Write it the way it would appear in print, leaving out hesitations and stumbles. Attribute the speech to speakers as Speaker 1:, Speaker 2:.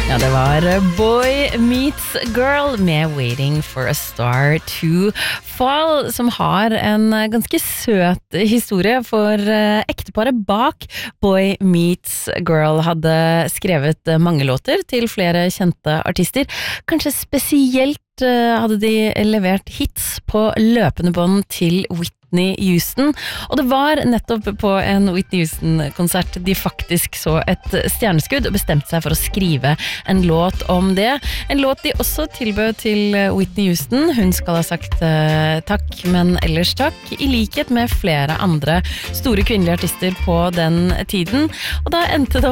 Speaker 1: Ja, det var Boy Meets Girl med Waiting for a Star to Fall, som har en ganske søt historie, for ekteparet bak Boy Meets Girl hadde skrevet mange låter til flere kjente artister. Kanskje spesielt hadde de levert hits på løpende bånd til Whitney Houston, og det var nettopp på en Whitney Houston-konsert de faktisk så et stjerneskudd og bestemte seg for å skrive en låt om det. En låt de også tilbød til Whitney Houston. Hun skal ha sagt takk, men ellers takk, i likhet med flere andre store kvinnelige artister på den tiden. Og da endte det